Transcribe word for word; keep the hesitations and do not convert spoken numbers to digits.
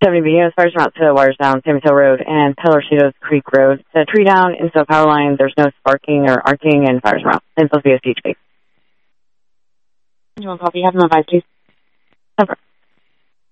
seventy B, as fires from out to Wires Down, San Mateo Road, and Pelorcitos Creek Road. The tree down into the power line. There's no sparking or arcing, and fires from out. And supposed to be a siege base. You want copy? Have them advised, please.